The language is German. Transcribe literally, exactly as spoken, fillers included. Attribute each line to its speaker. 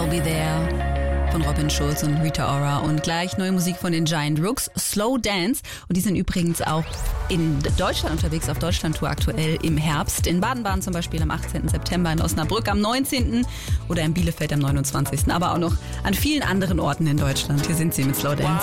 Speaker 1: I'll Be There von Robin Schulz und Rita Ora. Und gleich neue Musik von den Giant Rooks, Slow Dance. Und die sind übrigens auch in Deutschland unterwegs, auf Deutschlandtour aktuell im Herbst. In Baden-Baden zum Beispiel am achtzehnten September, in Osnabrück am neunzehnten oder in Bielefeld am neunundzwanzigsten Aber auch noch an vielen anderen Orten in Deutschland. Hier sind sie mit Slow Dance.